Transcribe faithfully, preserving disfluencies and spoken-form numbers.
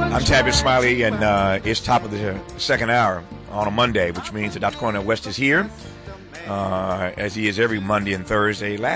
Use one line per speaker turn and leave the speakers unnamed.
I'm Tabby Smiley, and uh, it's top of the second hour on a Monday, which means that Doctor Cornel West is here, uh, as he is every Monday and Thursday. Last